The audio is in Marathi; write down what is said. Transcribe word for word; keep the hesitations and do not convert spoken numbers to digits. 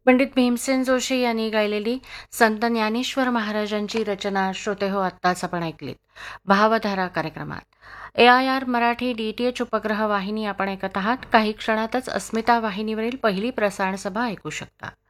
पंडित भीमसेन जोशी यांनी गायलेली संत ज्ञानेश्वर महाराजांची रचना श्रोते हो आत्ताच आपण ऐकलीत भावधारा कार्यक्रमात. ए I R Marathi D T H उपग्रह वाहिनी आपण ऐकत आहात. काही क्षणातच अस्मिता वाहिनीवरील पहिली प्रसारण सभा ऐकू शकता.